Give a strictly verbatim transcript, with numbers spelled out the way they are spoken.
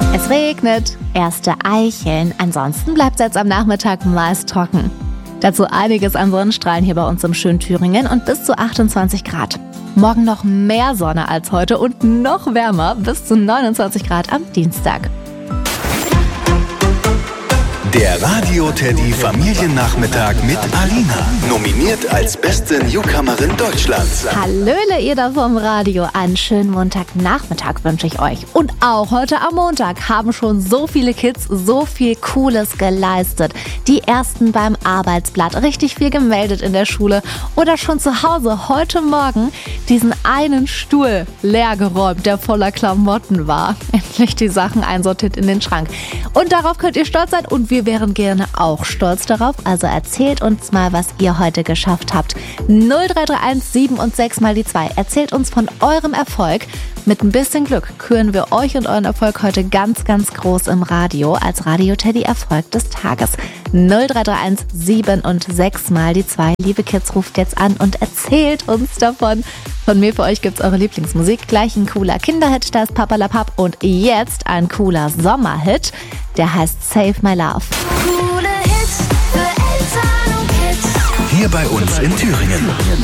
Es regnet, erste Eicheln, ansonsten bleibt es jetzt am Nachmittag meist trocken. Dazu einiges an Sonnenstrahlen hier bei uns im schönen Thüringen und bis zu achtundzwanzig Grad. Morgen noch mehr Sonne als heute und noch wärmer, bis zu neunundzwanzig Grad am Dienstag. Der Radio-Teddy Familiennachmittag mit Alina. Nominiert als beste Newcomerin Deutschlands. Hallöle, ihr da vom Radio. Einen schönen Montagnachmittag wünsche ich euch. Und auch heute am Montag haben schon so viele Kids so viel Cooles geleistet. Die ersten beim Arbeitsblatt, richtig viel gemeldet in der Schule oder schon zu Hause heute Morgen diesen einen Stuhl leergeräumt, der voller Klamotten war. Endlich die Sachen einsortiert in den Schrank. Und darauf könnt ihr stolz sein und wir wären gerne auch stolz darauf. Also erzählt uns mal, was ihr heute geschafft habt. null drei drei eins sieben und sechs mal die zwei. Erzählt uns von eurem Erfolg. Mit ein bisschen Glück küren wir euch und euren Erfolg heute ganz, ganz groß im Radio als Radio-Teddy Erfolg des Tages. null drei drei eins sieben und sechs mal die zwei. Liebe Kids, ruft jetzt an und erzählt uns davon. Von mir für euch gibt's eure Lieblingsmusik. Gleich ein cooler Kinderhit, da ist Papalapap. Und jetzt ein cooler Sommerhit, der heißt Save My Love. Coole Hits für Eltern und Kids. Hier bei uns in Thüringen.